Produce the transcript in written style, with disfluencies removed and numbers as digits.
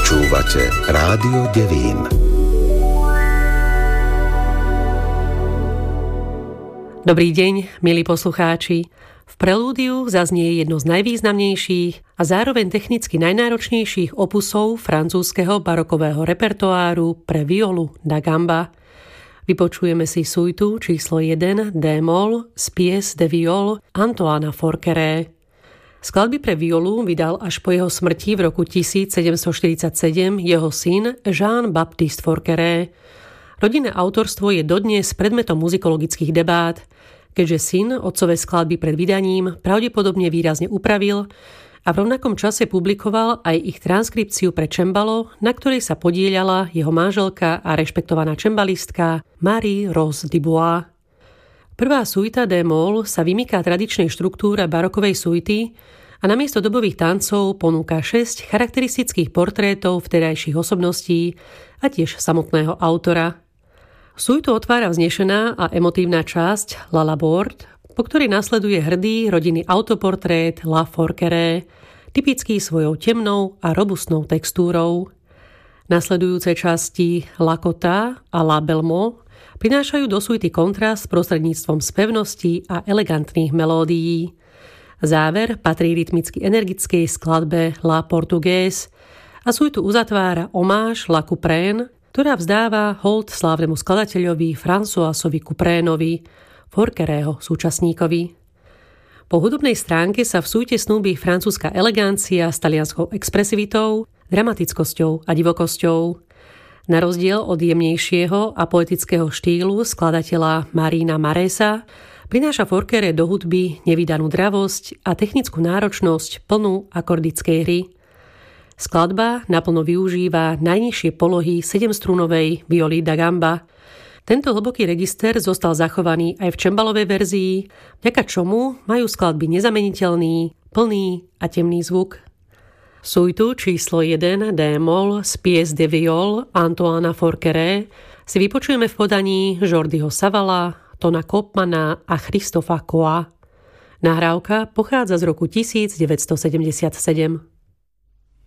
Počúvate Rádio Devín. Dobrý deň, milí poslucháči. V prelúdiu zaznie jedno z najvýznamnejších a zároveň technicky najnáročnejších opusov francúzskeho barokového repertoáru pre violu da gamba. Vypočujeme si suitu číslo 1 D-moll z pièce de viol Antoána Forqueré. Skladby pre violu vydal až po jeho smrti v roku 1747 jeho syn Jean-Baptiste Forqueré. Rodinné autorstvo je dodnes predmetom muzikologických debát, keďže syn otcové skladby pred vydaním pravdepodobne výrazne upravil a v rovnakom čase publikoval aj ich transkripciu pre čembalo, na ktorej sa podieľala jeho manželka a rešpektovaná čembalistka Marie-Rose Dubois. Prvá suita D-moll sa vymyká tradičnej štruktúre barokovej suity a namiesto dobových tancov ponúka 6 charakteristických portrétov vtedajších osobností a tiež samotného autora. Suitu otvára vznešená a emotívna časť La Laborde, po ktorej nasleduje hrdý rodinný autoportrét La Forqueré, typický svojou temnou a robustnou textúrou. Nasledujúce časti La Cotta a La Belmo prinášajú do suity kontrast prostredníctvom spevností a elegantných melódií. Záver patrí rytmicky energickej skladbe La Portugaise a suitu uzatvára omáž La Couperin, ktorá vzdáva hold slávnemu skladateľovi Françoisovi Couperénovi, Forquerého súčasníkovi. Po hudobnej stránke sa v suite snúbi francúzska elegancia s talianskou expresivitou, dramatickosťou a divokosťou. Na rozdiel od jemnejšieho a poetického štýlu skladateľa Marina Maresa prináša Forqueré do hudby nevídanú dravosť a technickú náročnosť plnú akordickej hry. Skladba naplno využíva najnižšie polohy 7-strunovej violy da gamba. Tento hlboký register zostal zachovaný aj v čembalovej verzii, vďaka čomu majú skladby nezameniteľný, plný a temný zvuk. Suitu číslo 1 D-moll z pièce de viol Antoána Forqueré si vypočujeme v podaní Jordiho Savala, Tona Kopmana a Christopha Coa. Nahrávka pochádza z roku 1977.